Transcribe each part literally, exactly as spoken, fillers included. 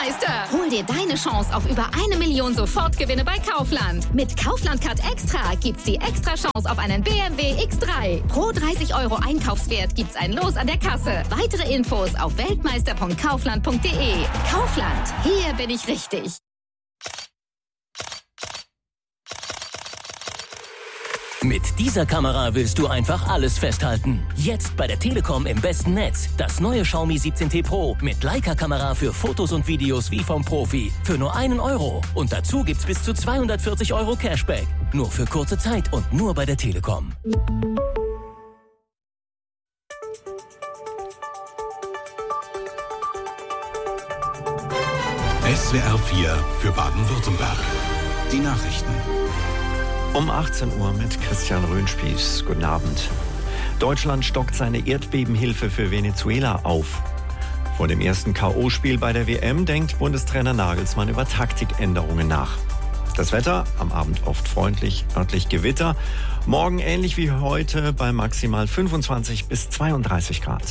Weltmeister. Hol dir deine Chance auf über eine Million Sofortgewinne bei Kaufland. Mit Kaufland Card Extra gibt's die extra Chance auf einen B M W X drei. Pro dreißig Euro Einkaufswert gibt's ein Los an der Kasse. Weitere Infos auf weltmeister punkt kaufland punkt de. Kaufland, hier bin ich richtig. Mit dieser Kamera willst du einfach alles festhalten. Jetzt bei der Telekom im besten Netz. Das neue Xiaomi siebzehn T Pro mit Leica-Kamera für Fotos und Videos wie vom Profi. Für nur einen Euro. Und dazu gibt's bis zu zweihundertvierzig Euro Cashback. Nur für kurze Zeit und nur bei der Telekom. S W R vier für Baden-Württemberg. Die Nachrichten. Um achtzehn Uhr mit Christian Röhnspieß. Guten Abend. Deutschland stockt seine Erdbebenhilfe für Venezuela auf. Vor dem ersten K O-Spiel bei der W M denkt Bundestrainer Nagelsmann über Taktikänderungen nach. Das Wetter, am Abend oft freundlich, örtlich Gewitter. Morgen ähnlich wie heute bei maximal fünfundzwanzig bis zweiunddreißig Grad.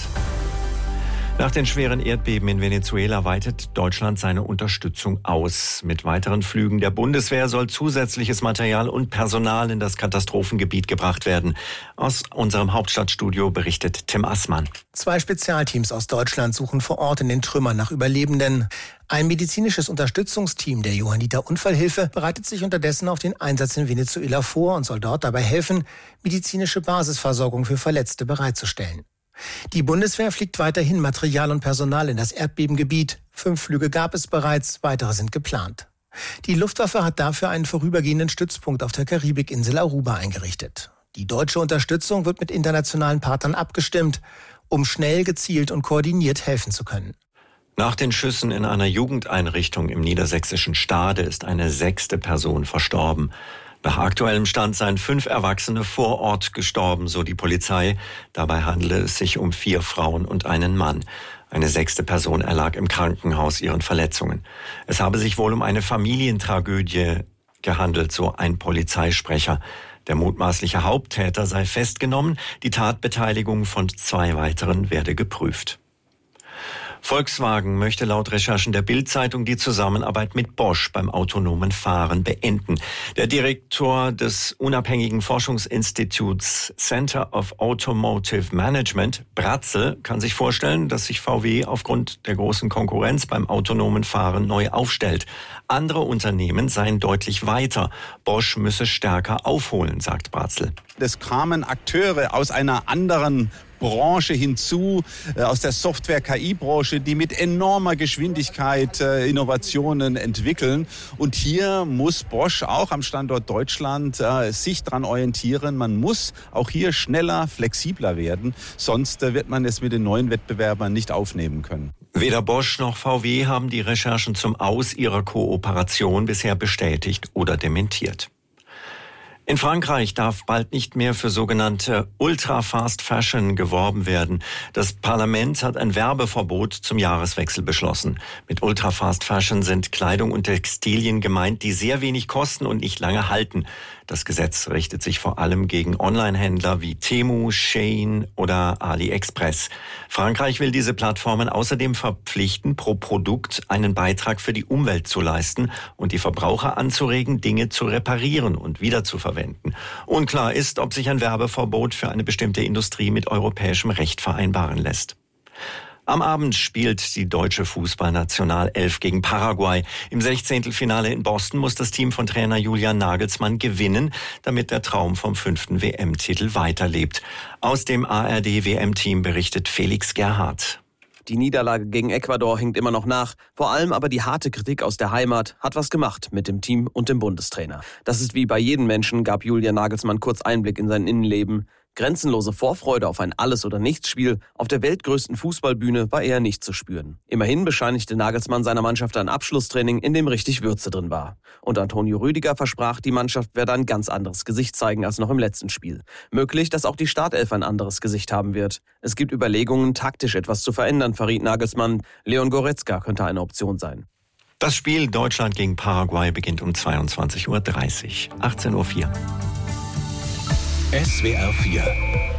Nach den schweren Erdbeben in Venezuela weitet Deutschland seine Unterstützung aus. Mit weiteren Flügen der Bundeswehr soll zusätzliches Material und Personal in das Katastrophengebiet gebracht werden. Aus unserem Hauptstadtstudio berichtet Tim Assmann. Zwei Spezialteams aus Deutschland suchen vor Ort in den Trümmern nach Überlebenden. Ein medizinisches Unterstützungsteam der Johanniter Unfallhilfe bereitet sich unterdessen auf den Einsatz in Venezuela vor und soll dort dabei helfen, medizinische Basisversorgung für Verletzte bereitzustellen. Die Bundeswehr fliegt weiterhin Material und Personal in das Erdbebengebiet. Fünf Flüge gab es bereits, weitere sind geplant. Die Luftwaffe hat dafür einen vorübergehenden Stützpunkt auf der Karibikinsel Aruba eingerichtet. Die deutsche Unterstützung wird mit internationalen Partnern abgestimmt, um schnell, gezielt und koordiniert helfen zu können. Nach den Schüssen in einer Jugendeinrichtung im niedersächsischen Stade ist eine sechste Person verstorben. Nach aktuellem Stand seien fünf Erwachsene vor Ort gestorben, so die Polizei. Dabei handele es sich um vier Frauen und einen Mann. Eine sechste Person erlag im Krankenhaus ihren Verletzungen. Es habe sich wohl um eine Familientragödie gehandelt, so ein Polizeisprecher. Der mutmaßliche Haupttäter sei festgenommen. Die Tatbeteiligung von zwei weiteren werde geprüft. Volkswagen möchte laut Recherchen der Bild-Zeitung die Zusammenarbeit mit Bosch beim autonomen Fahren beenden. Der Direktor des unabhängigen Forschungsinstituts Center of Automotive Management, Bratzel, kann sich vorstellen, dass sich V W aufgrund der großen Konkurrenz beim autonomen Fahren neu aufstellt. Andere Unternehmen seien deutlich weiter. Bosch müsse stärker aufholen, sagt Bratzel. Es kamen Akteure aus einer anderen Branche hinzu, äh, aus der Software-K I-Branche, die mit enormer Geschwindigkeit äh, Innovationen entwickeln. Und hier muss Bosch auch am Standort Deutschland äh, sich dran orientieren. Man muss auch hier schneller, flexibler werden, sonst äh, wird man es mit den neuen Wettbewerbern nicht aufnehmen können. Weder Bosch noch V W haben die Recherchen zum Aus ihrer Kooperation bisher bestätigt oder dementiert. In Frankreich darf bald nicht mehr für sogenannte Ultra-Fast Fashion geworben werden. Das Parlament hat ein Werbeverbot zum Jahreswechsel beschlossen. Mit Ultra-Fast Fashion sind Kleidung und Textilien gemeint, die sehr wenig kosten und nicht lange halten. Das Gesetz richtet sich vor allem gegen Online-Händler wie Temu, Shein oder AliExpress. Frankreich will diese Plattformen außerdem verpflichten, pro Produkt einen Beitrag für die Umwelt zu leisten und die Verbraucher anzuregen, Dinge zu reparieren und wiederzuverwenden. Unklar ist, ob sich ein Werbeverbot für eine bestimmte Industrie mit europäischem Recht vereinbaren lässt. Am Abend spielt die deutsche Fußballnationalelf gegen Paraguay. Im Sechzehntelfinale in Boston muss das Team von Trainer Julian Nagelsmann gewinnen, damit der Traum vom fünften W M-Titel weiterlebt. Aus dem A R D-W M-Team berichtet Felix Gerhardt. Die Niederlage gegen Ecuador hinkt immer noch nach. Vor allem aber die harte Kritik aus der Heimat hat was gemacht mit dem Team und dem Bundestrainer. Das ist wie bei jedem Menschen, gab Julian Nagelsmann kurz Einblick in sein Innenleben. Grenzenlose Vorfreude auf ein Alles-oder-Nichts-Spiel auf der weltgrößten Fußballbühne war eher nicht zu spüren. Immerhin bescheinigte Nagelsmann seiner Mannschaft ein Abschlusstraining, in dem richtig Würze drin war. Und Antonio Rüdiger versprach, die Mannschaft werde ein ganz anderes Gesicht zeigen als noch im letzten Spiel. Möglich, dass auch die Startelf ein anderes Gesicht haben wird. Es gibt Überlegungen, taktisch etwas zu verändern, verriet Nagelsmann. Leon Goretzka könnte eine Option sein. Das Spiel Deutschland gegen Paraguay beginnt um zweiundzwanzig Uhr dreißig, achtzehn Uhr vier. S W R vier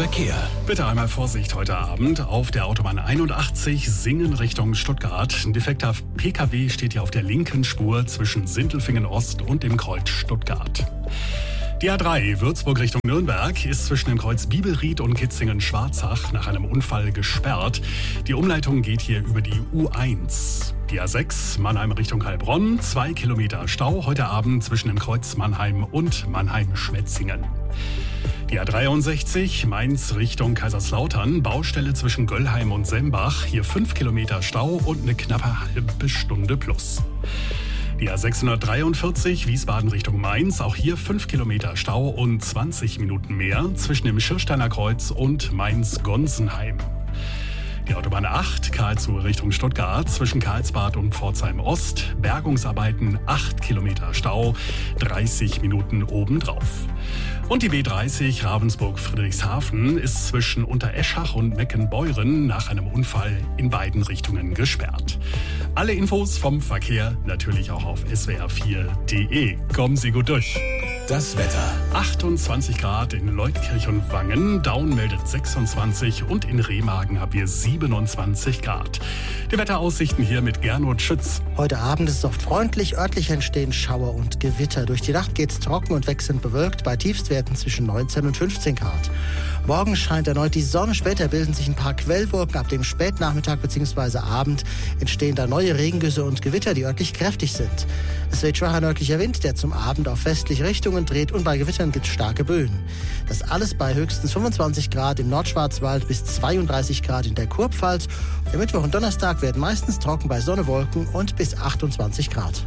Verkehr. Bitte einmal Vorsicht heute Abend auf der Autobahn einundachtzig Singen Richtung Stuttgart. Ein defekter P K W steht hier auf der linken Spur zwischen Sindelfingen Ost und dem Kreuz Stuttgart. Die A drei Würzburg Richtung Nürnberg ist zwischen dem Kreuz Bibelried und Kitzingen-Schwarzach nach einem Unfall gesperrt. Die Umleitung geht hier über die U eins. Die A sechs Mannheim Richtung Heilbronn, zwei Kilometer Stau heute Abend zwischen dem Kreuz Mannheim und Mannheim-Schmetzingen. Die A dreiundsechzig Mainz Richtung Kaiserslautern, Baustelle zwischen Göllheim und Sembach, hier fünf Kilometer Stau und eine knappe halbe Stunde plus. Die A sechshundertdreiundvierzig Wiesbaden Richtung Mainz, auch hier fünf Kilometer Stau und zwanzig Minuten mehr zwischen dem Schirsteiner Kreuz und Mainz-Gonsenheim. Die Autobahn acht Karlsruhe Richtung Stuttgart zwischen Karlsbad und Pforzheim Ost, Bergungsarbeiten acht Kilometer Stau, dreißig Minuten obendrauf. Und die B dreißig Ravensburg-Friedrichshafen ist zwischen Untereschach und Meckenbeuren nach einem Unfall in beiden Richtungen gesperrt. Alle Infos vom Verkehr natürlich auch auf S W R vier punkt de. Kommen Sie gut durch. Das Wetter. achtundzwanzig Grad in Leutkirch und Wangen, Daun meldet sechsundzwanzig und in Remagen haben wir siebenundzwanzig Grad. Die Wetteraussichten hier mit Gernot Schütz. Heute Abend ist es oft freundlich, örtlich entstehen Schauer und Gewitter. Durch die Nacht geht's trocken und wechselnd bewölkt bei Tiefstwerten zwischen neunzehn und fünfzehn Grad. Morgen scheint erneut die Sonne, später bilden sich ein paar Quellwolken. Ab dem Spätnachmittag bzw. Abend entstehen da neue Regengüsse und Gewitter, die örtlich kräftig sind. Es weht schwacher nördlicher Wind, der zum Abend auf westliche Richtungen dreht und bei Gewittern gibt es starke Böen. Das alles bei höchstens fünfundzwanzig Grad im Nordschwarzwald bis zweiunddreißig Grad in der Kurpfalz. Der Mittwoch und Donnerstag werden meistens trocken bei Sonne, Wolken und bis achtundzwanzig Grad.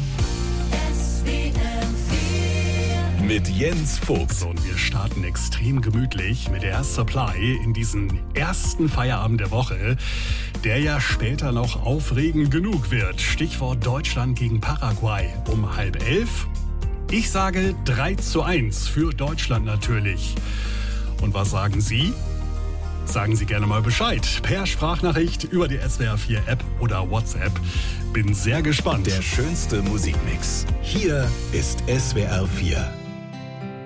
Mit Jens Vogt. So, und wir starten extrem gemütlich mit Air Supply in diesen ersten Feierabend der Woche, der ja später noch aufregend genug wird. Stichwort Deutschland gegen Paraguay um halb elf. Ich sage drei zu eins für Deutschland natürlich. Und was sagen Sie? Sagen Sie gerne mal Bescheid. Per Sprachnachricht über die S W R vier App oder WhatsApp. Bin sehr gespannt. Der schönste Musikmix. Hier ist S W R vier.